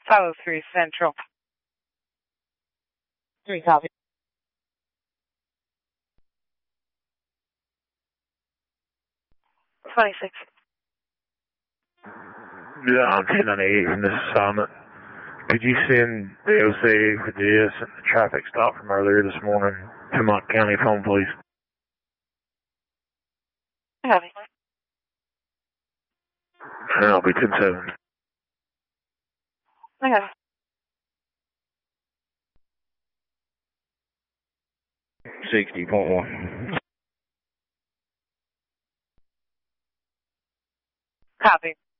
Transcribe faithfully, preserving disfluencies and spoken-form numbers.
five oh three Central. Three copy. twenty-six. Yeah, I'm ten ninety-eight from this assignment. Could you send the O C for this and the traffic stop from earlier this morning to my county phone, please? Copy. And I'll be ten seven. Okay. sixty point one. Copy.